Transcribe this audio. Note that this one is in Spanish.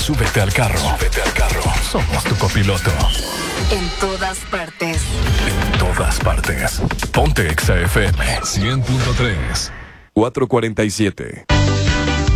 Súbete al carro. Somos tu copiloto. En todas partes. En todas partes. Ponte Exa FM 100.3. 447.